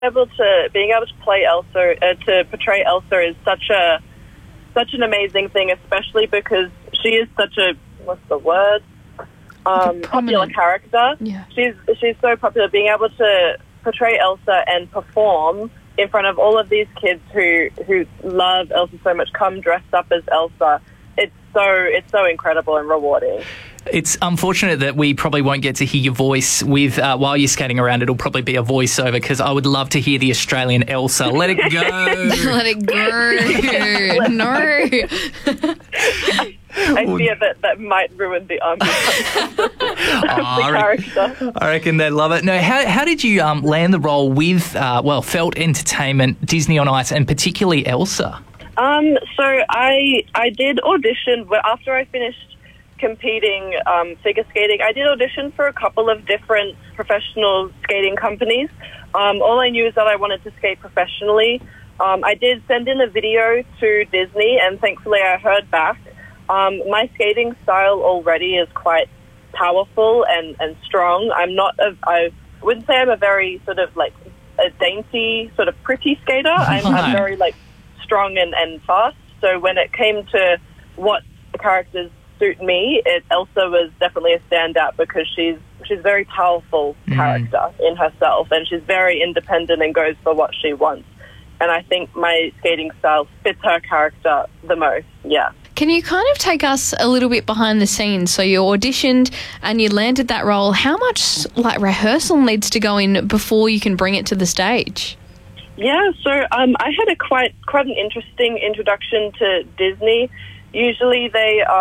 Being able to play Elsa, to portray Elsa is such an amazing thing, especially because she is such a, what's the word? Popular character. Yeah. She's so popular. Being able to portray Elsa and perform in front of all of these kids who love Elsa so much, come dressed up as Elsa. It's so incredible and rewarding. It's unfortunate that we probably won't get to hear your voice with while you're skating around. It'll probably be a voiceover because I would love to hear the Australian Elsa. Let it go. Let it go. No. I fear that might ruin the character. I reckon they'd love it. No, how did you land the role with Felt Entertainment, Disney on Ice, and particularly Elsa? So I did audition after I finished competing figure skating. I did audition for a couple of different professional skating companies. All I knew is that I wanted to skate professionally. I did send in a video to Disney, and thankfully I heard back. My skating style already is quite powerful and strong. I wouldn't say I'm a very sort of like a dainty, sort of pretty skater. I'm very like strong and fast. So when it came to what characters suit me, Elsa was definitely a standout because she's a very powerful character in herself, and she's very independent and goes for what she wants. And I think my skating style fits her character the most, yeah. Can you kind of take us a little bit behind the scenes? So you auditioned and you landed that role. How much rehearsal needs to go in before you can bring it to the stage? Yeah, so I had quite an interesting introduction to Disney. Usually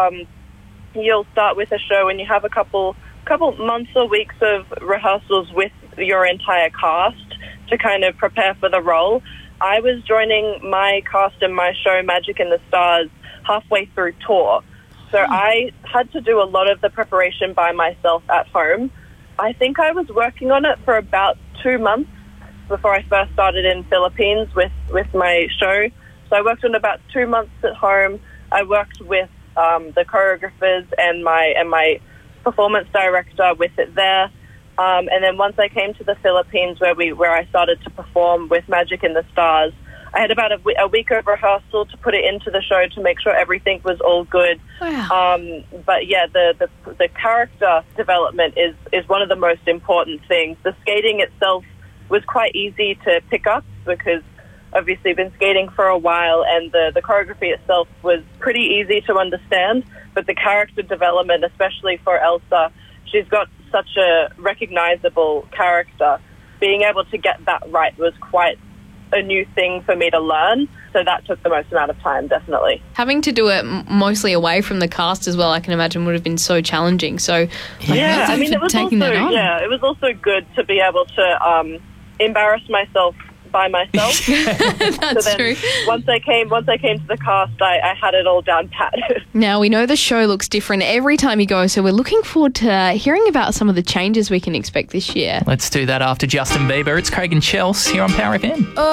you'll start with a show and you have a couple months or weeks of rehearsals with your entire cast to kind of prepare for the role. I was joining my cast in my show Magic in the Stars halfway through tour. So I had to do a lot of the preparation by myself at home. I think I was working on it for about 2 months before I first started in Philippines with my show. So I worked on about 2 months at home. I worked with the choreographers and my performance director with it there. And then once I came to the Philippines where I started to perform with Magic in the Stars, I had about a week of rehearsal to put it into the show to make sure everything was all good. Wow. But yeah, the character development is one of the most important things. The skating itself was quite easy to pick up because obviously been skating for a while, and the choreography itself was pretty easy to understand. But the character development, especially for Elsa, she's got such a recognizable character. Being able to get that right was quite a new thing for me to learn. So that took the most amount of time, definitely. Having to do it mostly away from the cast as well, I can imagine would have been so challenging. So yeah, I mean, it was also good to be able to embarrass myself by myself. That's true. Once I came to the cast, I had it all down pat. Now, we know the show looks different every time you go, so we're looking forward to hearing about some of the changes we can expect this year. Let's do that after Justin Bieber. It's Craig and Chels here on Power FM.